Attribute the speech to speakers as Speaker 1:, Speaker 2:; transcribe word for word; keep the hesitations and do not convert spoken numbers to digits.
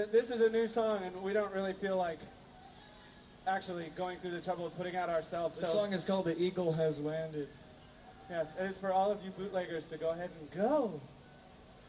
Speaker 1: this is a new song, and we don't really feel like actually going through the trouble of putting out ourselves.
Speaker 2: The
Speaker 1: so,
Speaker 2: song is called "The Eagle Has Landed."
Speaker 1: Yes, and it's for all of you bootleggers to go ahead and go.